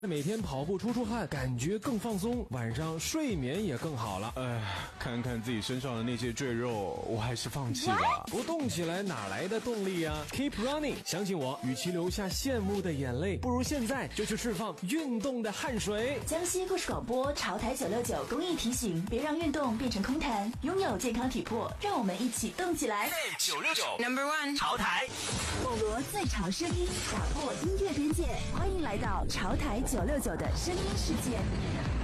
每天跑步出汗，感觉更放松，晚上睡眠也更好了。 看看自己身上的那些赘肉，我还是放弃了。 不动起来哪来的动力啊 ？Keep running， 相信我，与其留下羡慕的眼泪，不如现在就去释放运动的汗水。 江西故事广播潮台969公益提醒：别让运动变成空谈，拥有健康体魄，让我们一起动起来。 969 No.1 潮台， 网罗最潮声音，打破音乐边界，欢迎来到潮台969的声音世界。